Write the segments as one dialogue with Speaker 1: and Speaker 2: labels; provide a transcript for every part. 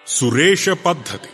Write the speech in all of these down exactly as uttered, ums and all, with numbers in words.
Speaker 1: Suresha Paddhati.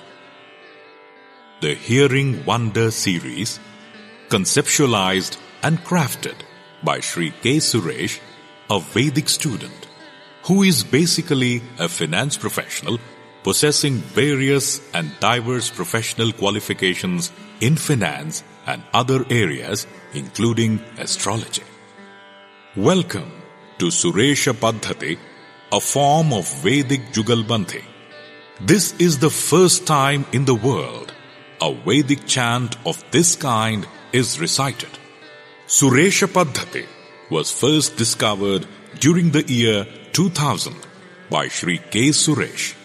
Speaker 1: The Hearing Wonder series, conceptualized and crafted by Shri K. Suresh, a Vedic student, who is basically a finance professional possessing various and diverse professional qualifications in finance and other areas, including astrology. Welcome to Suresha Paddhati, a form of Vedic Jugalbandhi. This is the first time in the world a Vedic chant of this kind is recited. Suresha Paddhati was first discovered during the year two thousand by Shri K. Suresh.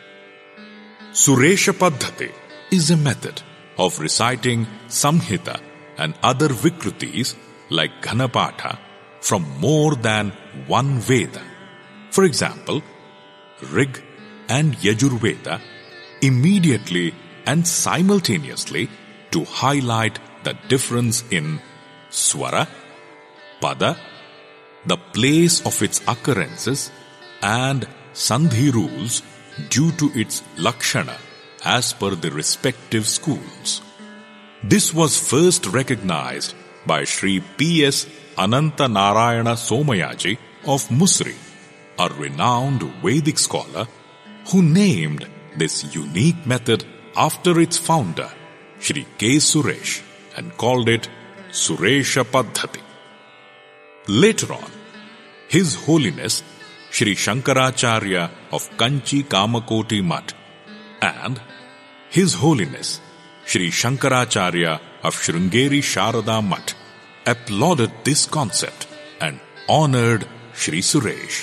Speaker 1: Suresha Paddhati is a method of reciting Samhita and other Vikrutis like Ghanapatha from more than one Veda. For example, Rig and Yajurveda immediately and simultaneously to highlight the difference in Swara, Pada, the place of its occurrences, and Sandhi rules due to its Lakshana as per the respective schools. This was first recognized by Shri P S Ananta Narayana Somayaji of Musri, a renowned Vedic scholar who named this unique method after its founder, Shri K. Suresh, and called it Suresha Paddhati. Later on, His Holiness Shri Shankaracharya of Kanchi Kamakoti Mutt and His Holiness Shri Shankaracharya of Sringeri Sharada Mutt applauded this concept and honored Shri Suresh.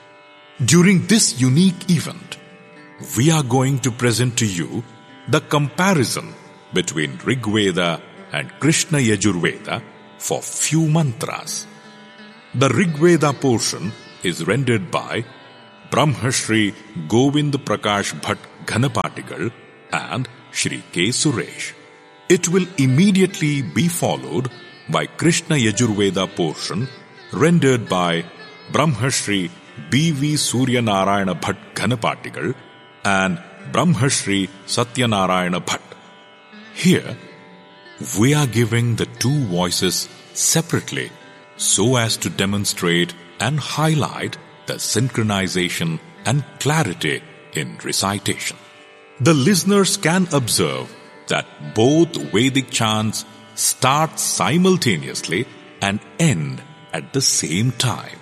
Speaker 1: During this unique event, we are going to present to you the comparison between Rigveda and Krishna Yajurveda for few mantras. The Rigveda portion is rendered by Brahmashri Govind Prakash Bhatt Ghanapatigal and Shri K. Suresh. It will immediately be followed by Krishna Yajurveda portion rendered by Brahmashri B V Suryanarayana Bhatt Ghanapatigal and Brahmashri Satyanarayana Bhatt. Here, we are giving the two voices separately so as to demonstrate and highlight the synchronization and clarity in recitation. The listeners can observe that both Vedic chants start simultaneously and end at the same time.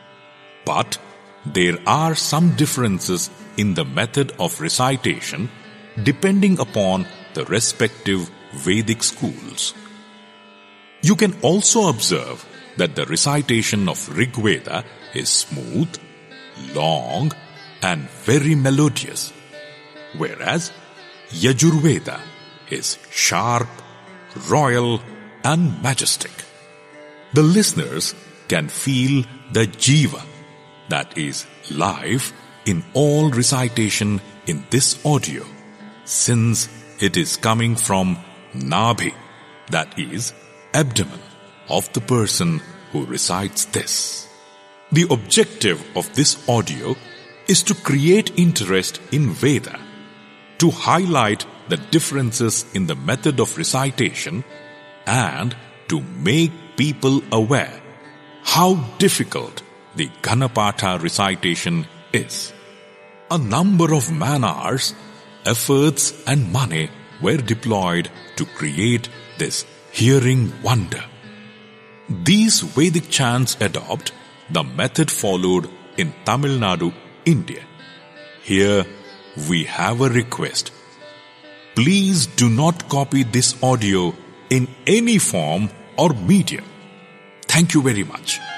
Speaker 1: But there are some differences in the method of recitation depending upon the respective Vedic schools. You can also observe that the recitation of Rigveda is smooth, long, and very melodious, whereas Yajurveda is sharp, royal, and majestic. The listeners can feel the jiva, that is, life, in all recitation in this audio, since it is coming from Nabhi, that is, abdomen, of the person who recites this. The objective of this audio is to create interest in Veda, to highlight the differences in the method of recitation, and to make people aware how difficult the Ghanapatha recitation is. A number of man-hours, efforts and money were deployed to create this hearing wonder. These Vedic chants adopt the method followed in Tamil Nadu, India. Here we have a request. Please do not copy this audio in any form or medium. Thank you very much.